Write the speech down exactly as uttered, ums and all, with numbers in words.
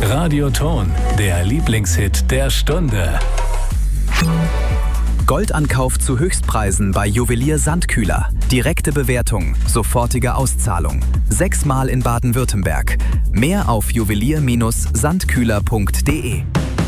Radioton, der Lieblingshit der Stunde. Goldankauf zu Höchstpreisen bei Juwelier Sandkühler. Direkte Bewertung, sofortige Auszahlung. Sechsmal in Baden-Württemberg. Mehr auf juwelier Bindestrich sandkühler punkt de.